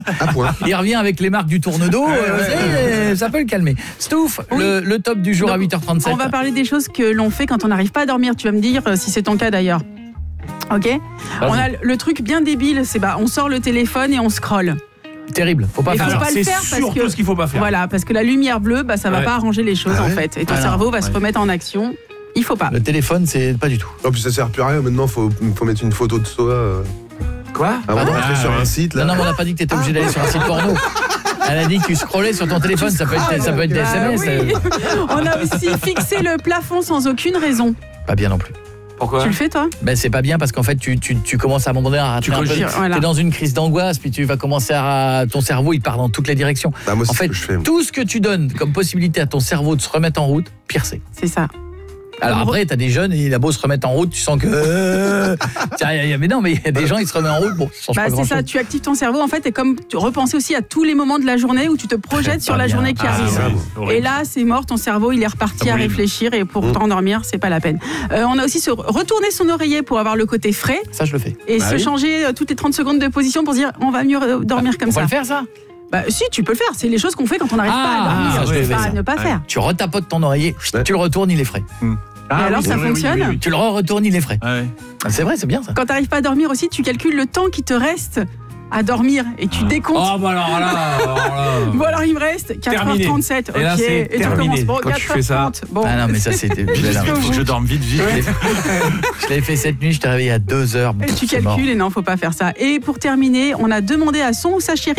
Un point. Il revient avec les marques du tourne-dos, ça peut le calmer. Stouff, le top du jour. Donc, à 8h37. On va parler des choses que l'on fait quand on n'arrive pas à dormir. Tu vas me dire si c'est ton cas d'ailleurs. Ok. On a le truc bien débile, c'est on sort le téléphone et on scrolle. Terrible, faut pas faire ça. C'est surtout ce qu'il faut pas faire. Voilà, parce que la lumière bleue, ça va pas arranger les choses en fait. Et ton cerveau va se remettre en action. Il faut pas. Le téléphone, c'est pas du tout. Non, puis ça sert plus à rien. Maintenant, faut mettre une photo de soi. Quoi? Avant d'entrer sur un site. Là. Non, mais on n'a pas dit que t'étais obligé d'aller sur un site porno. Elle a dit que tu scrollais sur ton téléphone, ça peut être des SMS. Oui. On a aussi fixé le plafond sans aucune raison. Pas bien non plus. Pourquoi? Tu le fais toi? C'est pas bien parce qu'en fait tu commences à un moment donné à t'es dans une crise d'angoisse, puis tu vas commencer ton cerveau il part dans toutes les directions. Moi, en fait, tout ce que tu donnes comme possibilité à ton cerveau de se remettre en route, pire c'est. C'est ça. Alors après, t'as des jeunes, il a beau se remettre en route, tu sens que... mais non, mais il y a des gens, ils se remettent en route, ça change pas grand-chose. C'est ça, tu actives ton cerveau, en fait, et comme repenser aussi à tous les moments de la journée où tu te projettes sur la journée qui arrive. Et là, c'est mort, ton cerveau, il est reparti à réfléchir, et pour t'endormir, c'est pas la peine. On a aussi retourner son oreiller pour avoir le côté frais. Ça, je le fais. Et se changer toutes les 30 secondes de position pour se dire, on va mieux dormir comme ça. On va le faire, ça? Si, tu peux le faire. C'est les choses qu'on fait quand on n'arrive pas à dormir. Ça, ne pas faire. Tu retapotes ton oreiller, tu le retournes, il est frais. Et alors ça fonctionne? Oui. Tu le retournes, il est frais. C'est vrai, c'est bien ça. Quand tu n'arrives pas à dormir aussi, tu calcules le temps qui te reste à dormir et tu décomptes. Alors là. Bon alors il me reste 4h37. Et là, c'est et tu recommences. Bon, 4h30. Bon. Ah non, mais ça c'était... Il faut que je dorme vite. Je l'avais fait cette nuit, je t'ai réveillé à 2h. Et tu calcules et non, faut pas faire ça. Et pour terminer, on a demandé à son ou sa chérie